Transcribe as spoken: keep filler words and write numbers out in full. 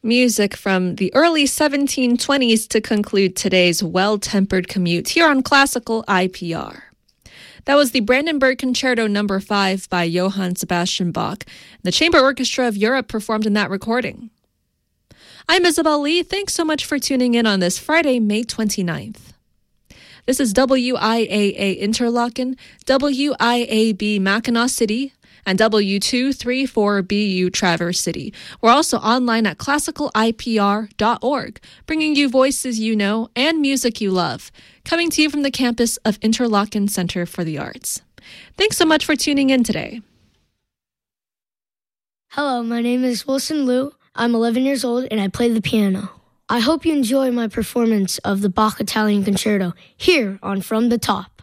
Music from the early seventeen twenties to conclude today's well-tempered commute here on Classical I P R. That was the Brandenburg Concerto number five by Johann Sebastian Bach. The Chamber Orchestra of Europe performed in that recording. I'm Isabel Lee. Thanks so much for tuning in on this Friday, May twenty-ninth. This is W I A A Interlaken, W I A B Mackinac City, and W two three four B U Traverse City. We're also online at classical I P R dot org, bringing you voices you know and music you love, coming to you from the campus of Interlaken Center for the Arts. Thanks so much for tuning in today. Hello, my name is Wilson Liu. I'm eleven years old and I play the piano. I hope you enjoy my performance of the Bach Italian Concerto here on From the Top.